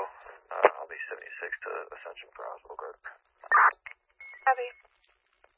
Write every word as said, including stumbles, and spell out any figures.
Uh, I'll be seventy-six to Ascension for hospital guard. Copy.